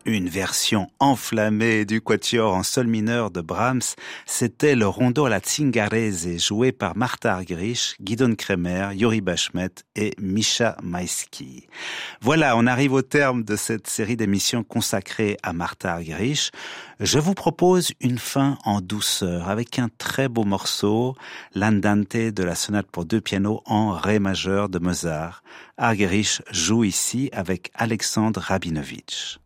Une version enflammée du quatuor en sol mineur de Brahms, c'était le rondo alla Zingarese joué par Martha Argerich, Gidon Kremer, Yuri Bashmet et Misha Maïski. Voilà, on arrive au terme de cette série d'émissions consacrée à Martha Argerich. Je vous propose une fin en douceur avec un très beau morceau, l'Andante de la sonate pour 2 pianos en ré majeur de Mozart. Argerich joue ici avec Alexandre Rabinovitch.